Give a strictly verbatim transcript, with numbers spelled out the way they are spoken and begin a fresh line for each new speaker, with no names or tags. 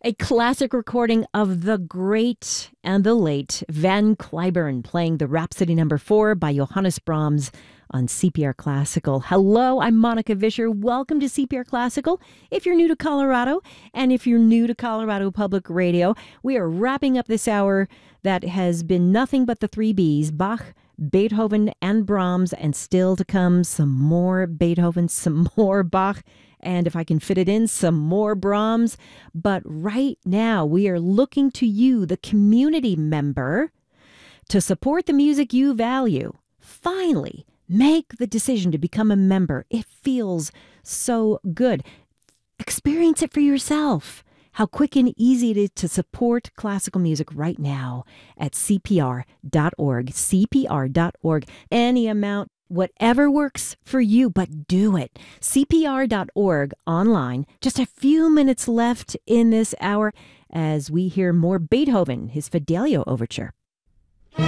A classic recording of the great and the late Van Cliburn playing the Rhapsody number four by Johannes Brahms on C P R Classical. Hello, I'm Monica Vischer. Welcome to C P R Classical. If you're new to Colorado, and if you're new to Colorado Public Radio, we are wrapping up this hour that has been nothing but the three B's: Bach, Beethoven, and Brahms, and still to come some more Beethoven, some more Bach, and if I can fit it in, some more Brahms. But right now, we are looking to you, the community member, to support the music you value. Finally, make the decision to become a member. It feels so good. Experience it for yourself. How quick and easy it is to support classical music right now at C P R dot org. C P R dot org. Any amount, whatever works for you, but do it. C P R dot org online. Just a few minutes left in this hour as we hear more Beethoven, his Fidelio Overture.